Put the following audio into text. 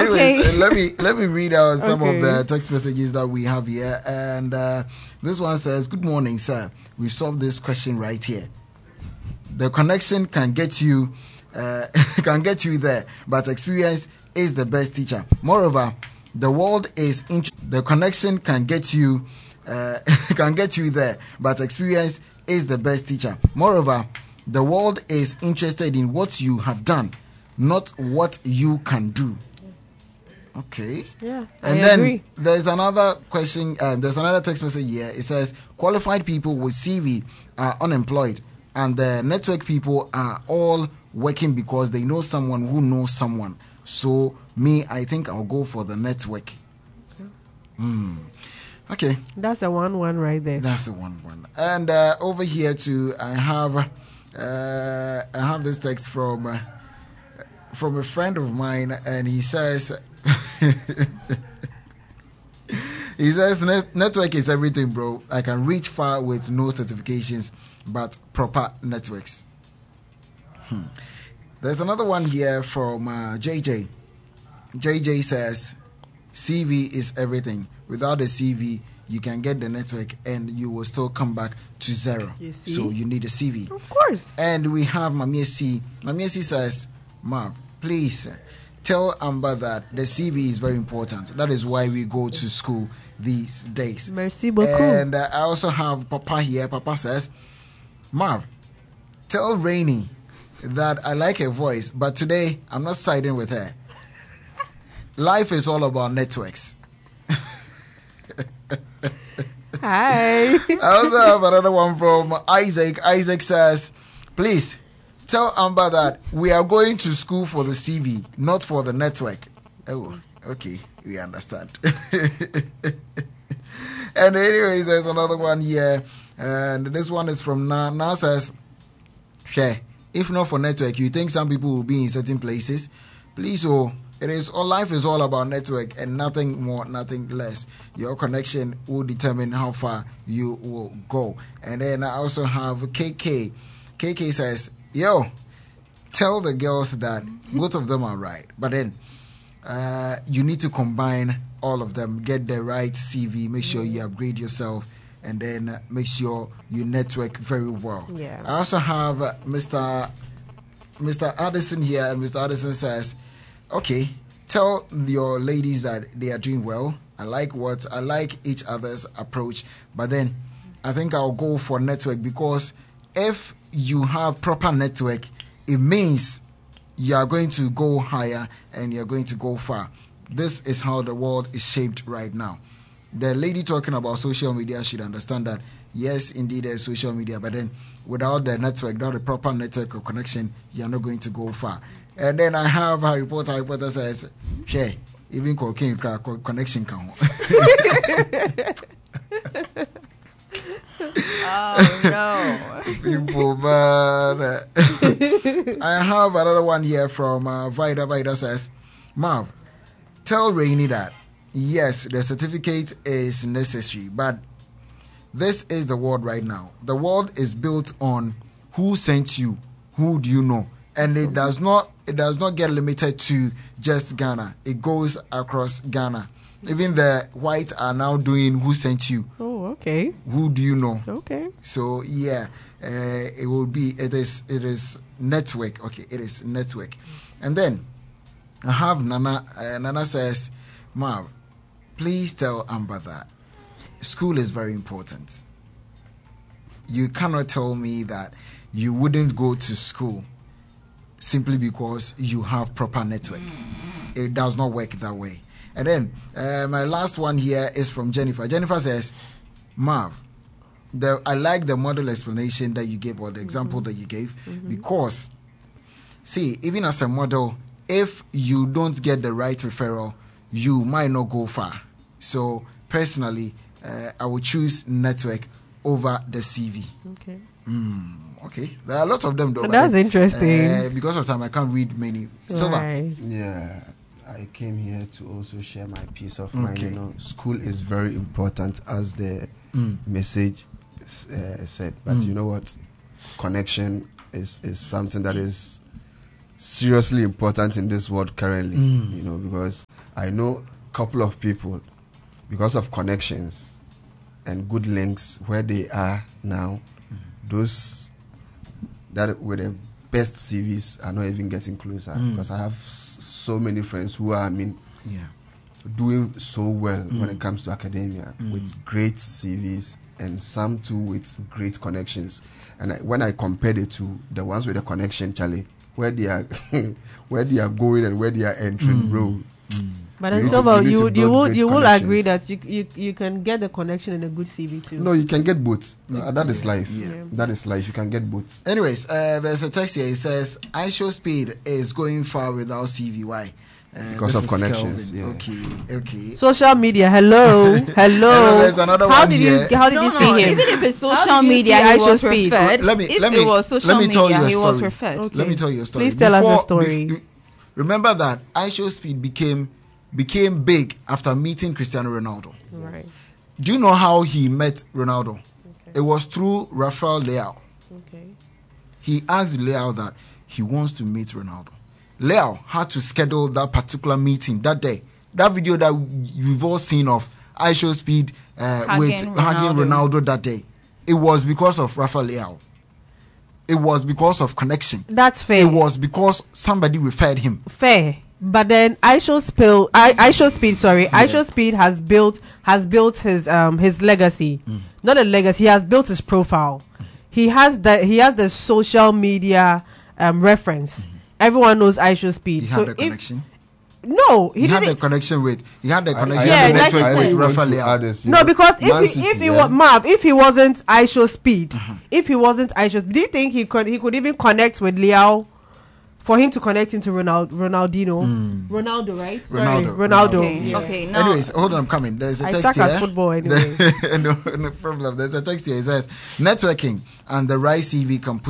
Anyways, Okay. let me read out some of Okay. the text messages that we have here. And this one says, "Good morning, sir. We've solved this question right here. The connection can get you can get you there, but experience is the best teacher. Moreover, the world is the connection can get you can get you there, but experience is the best teacher. Moreover, the world is interested in what you have done, not what you can do." Okay. Yeah. And I then agree. there's another question. There's another text message here. It says, "Qualified people with CV are unemployed, and the network people are all working because they know someone who knows someone. So me, I think I'll go for the network." Okay, That's a 1-1 right there. that's the one. And over here too, I have this text from a friend of mine, and he says. He says, network is everything, bro. I can reach far with no certifications, but proper networks." There's another one here from JJ. JJ says, "CV is everything. Without a CV, you can get the network and you will still come back to zero. You see? So you need a CV." Of course. And we have Mamie C. Mamie C says, "Marv, please tell Amber that the CV is very important. That is why we go to school these days." Merci beaucoup. And I also have Papa here. Papa says, "Marv, tell Rainy that I like her voice, but today I'm not siding with her. Life is all about networks." Hi. I also have another one from Isaac. Isaac says, "Please tell Amber that we are going to school for the CV, not for the network." Oh, okay, we understand. And anyways, there's another one here, and this one is from Na. Na says, "Share. If not for network, you think some people will be in certain places? Please, life is all about network and nothing more, nothing less. Your connection will determine how far you will go." And then I also have KK. KK says, "Yo, tell the girls that both of them are right, but then you need to combine all of them. Get the right CV, make sure you upgrade yourself, and then make sure you network very well." Yeah. I also have Mr. Addison here, and Mr. Addison says, "Okay, tell your ladies that they are doing well. I like each other's approach, but then I think I'll go for network, because if you have proper network, it means you are going to go higher and you're going to go far. This is how the world is shaped right now." The lady talking about social media should understand that, yes, indeed, there's social media, but then without the network, without the proper network or connection, you're not going to go far. And then I have Harry Potter. Harry Potter says, "Share, even cocaine connection can." Oh no. People, man. I have another one here from Vida. Vida says, "Marv, tell Rainy that yes, the certificate is necessary, but this is the world right now. The world is built on who sent you, who do you know, and it does not get limited to just Ghana. It goes across Ghana. Even the white are now doing who sent you, Oh, okay. who do you know." Okay. So yeah, it is network. Okay, it is network. And then I have Nana. Nana says, "Marv, please tell Amber that school is very important. You cannot tell me that you wouldn't go to school simply because you have proper network. It does not work that way." And then my last one here is from Jennifer. Jennifer says, "Marv, I like the model explanation that you gave, or the example that you gave, because see, even as a model, if you don't get the right referral, you might not go far. So personally, I would choose network over the CV." Okay. Okay, there are a lot of them though. That's interesting. Because of time, I can't read many. Silver. Right. Yeah, I came here to also share my peace of mind. Okay. You know, school is very important, as the message said. But you know what? Connection is something that is seriously important in this world currently. You know, because I know a couple of people, because of connections and good links where they are now, those that with the best CVs are not even getting closer, because I have so many friends who are, doing so well when it comes to academia with great CVs, and some too with great connections. And when I compared it to the ones with the connection, Charlie, where they are where they are going and where they are entering, bro. But then Silva, you will agree that you can get the connection and a good CV too. No, you can get both. That is life. Yeah. That is life. You can get both. Anyways, there's a text here. It says, iShowSpeed is going far without CV. Why? Because of connections. Yeah. Okay. Social media. Hello. There's another how one did here. How did you see him? Even if it's social media, he was referred. Let me tell you a story. He was referred. Okay. Let me tell you a story. Please tell us a story. Remember that iShowSpeed became big after meeting Cristiano Ronaldo. Right. Do you know how he met Ronaldo? Okay. It was through Rafael Leao. Okay. He asked Leao that he wants to meet Ronaldo. Leao had to schedule that particular meeting that day. That video that you've all seen of iShowSpeed with hugging Ronaldo that day, it was because of Rafael Leao. It was because of connection. That's fair. It was because somebody referred him. Fair. But then iShowSpeed has built his legacy. Not a legacy, he has built his profile. He has the social media reference. Everyone knows iShowSpeed. He had the connection. No, he had the connection with. He had the connection. Yeah, the network with Rafael Leao. No, because if he wasn't iShowSpeed, do you think he could even connect with Leao? For him to connect him to Ronaldo, right? Ronaldo. Okay. Now, anyways, hold on, I'm coming. There's a text I suck here. at football anyway. No problem. There's a text here. It says networking and the right CV can push